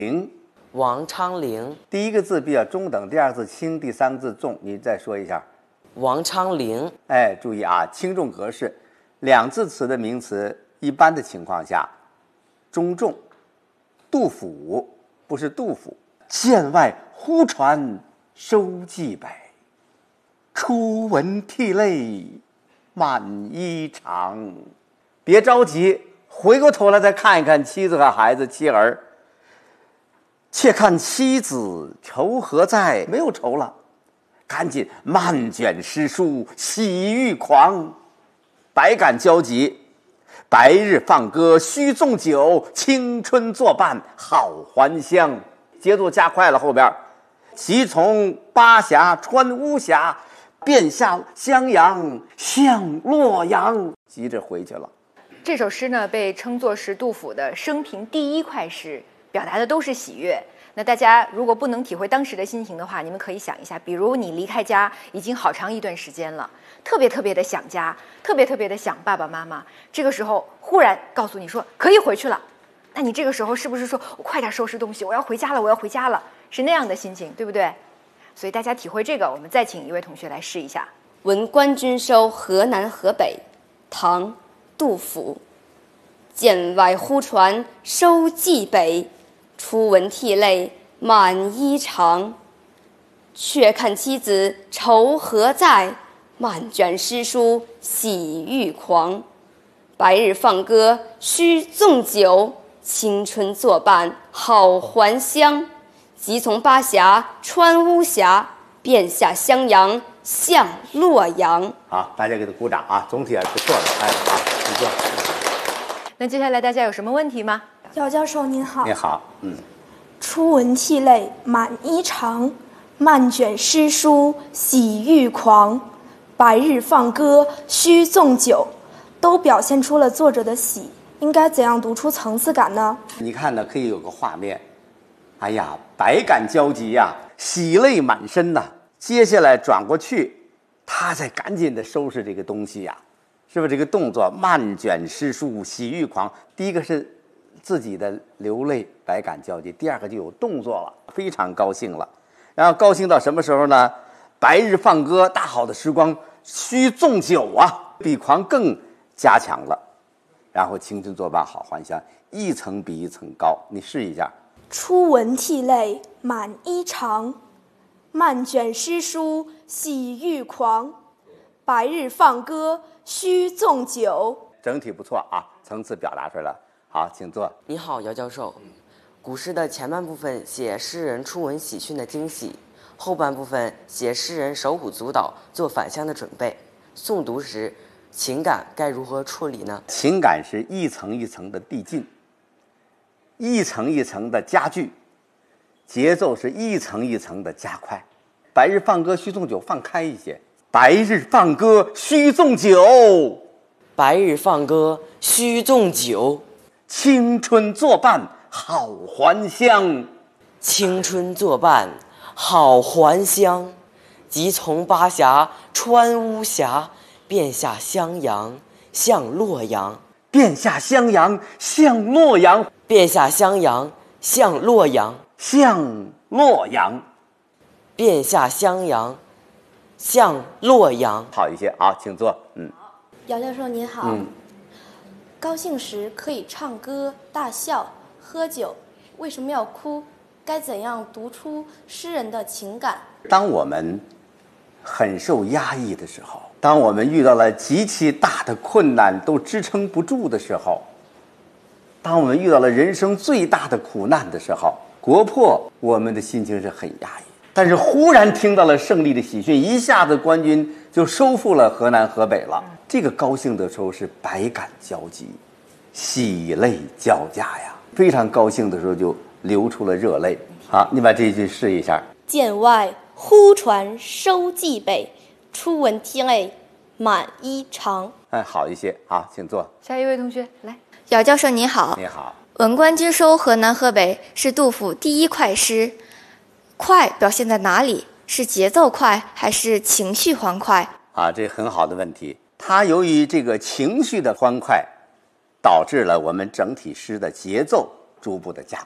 陵， 王昌龄。 第一个字比较中等，第二个字轻，第三个字重，你再说一下。 王昌龄。 哎，注意啊，轻重格式，两字词的名词，一般的情况下中重。杜甫不是杜甫，剑外忽传收蓟北，初闻涕泪满衣裳。别着急，回过头来再看一看妻子和孩子妻儿。且看妻子愁何在，没有愁了，赶紧漫卷诗书喜欲狂，百感交集。白日放歌须纵酒，青春作伴好还乡。节奏加快了，后边即从巴峡穿巫峡，便下襄阳向洛阳，急着回去了。 这首诗呢，被称作是杜甫的生平第一快诗，表达的都是喜悦。那大家如果不能体会当时的心情的话，你们可以想一下，比如你离开家已经好长一段时间了，特别特别的想家，特别特别的想爸爸妈妈，这个时候忽然告诉你说可以回去了，那你这个时候是不是说我快点收拾东西，我要回家了，我要回家了，是那样的心情，对不对？所以大家体会这个，我们再请一位同学来试一下。 闻官军收河南河北，唐·杜甫。剑外忽传收蓟北，初闻涕泪满衣裳。却看妻子愁何在，漫卷诗书喜欲狂。白日放歌须纵酒，青春作伴好还乡。即从巴峡穿巫峡，便下襄阳向洛阳。 好，大家给他鼓掌啊！总体还不错的，哎，好，不错。 那接下来大家有什么问题吗？ 姚教授您好。 你好， 初闻涕泪满衣裳，漫卷诗书喜欲狂。白日放歌须纵酒，都表现出了作者的喜，应该怎样读出层次感呢？ 你看呢，可以有个画面，哎呀，百感交集呀，喜泪满身呐。接下来转过去，他再赶紧的收拾这个东西呀，是不是这个动作漫卷诗书喜欲狂？第一个是自己的流泪百感交集，第二个就有动作了，非常高兴了。然后高兴到什么时候呢？白日放歌，大好的时光，须纵酒啊，比狂更加强了。然后青春作伴好还乡，一层比一层高。你试一下。 初闻涕泪满衣裳，漫卷诗书喜欲狂。白日放歌须纵酒。 整体不错啊，层次表达出来了。好，请坐。 你好，姚教授。古诗的前半部分写诗人初闻喜讯的惊喜，后半部分写诗人手舞足蹈做返乡的准备。诵读时，情感该如何处理呢？ 情感是一层一层的递进，一层一层的加剧，节奏是一层一层的加快。白日放歌须纵酒，放开一些。白日放歌须纵酒， 白日放歌须纵酒， 青春作伴好还乡。 青春作伴好还乡。即从巴峡穿巫峡，便下襄阳向洛阳。 便下襄阳向洛阳。 便下襄阳向洛阳。 向洛阳。 便下襄阳向洛阳。 好一些，好，请坐。 姚教授您好。 高兴时可以唱歌、大笑、喝酒，为什么要哭？该怎样读出诗人的情感？ 当我们很受压抑的时候，当我们遇到了极其大的困难都支撑不住的时候，当我们遇到了人生最大的苦难的时候，国破，我们的心情是很压抑。但是忽然听到了胜利的喜讯，一下子官军就收复了河南河北了。这个高兴的时候是百感交集，喜泪交加呀，非常高兴的时候就流出了热泪。好，你把这一句试一下。 剑外忽传收蓟北，初闻涕泪满衣裳。 好一些。好，请坐。 下一位同学来。 姚教授你好。 你好。 闻官军收河南河北是杜甫第一快诗，快表现在哪里？是节奏快还是情绪欢快？ 这很好的问题。它由于这个情绪的欢快，导致了我们整体诗的节奏逐步的加快。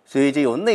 所以这有内